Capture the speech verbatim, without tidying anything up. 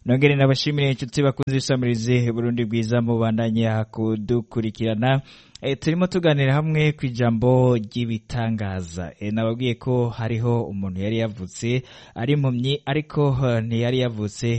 nongere nabashimire inshuti bakunze bisamirize Burundi bwiza mubandanya kudukurikirana. E, turimo tuganira hamwe ku ijambo ry'ibitangaza. E, nababwiye ko hariho umuntu yari yavutse ari impumyi ariko uh, ntiyari yavutse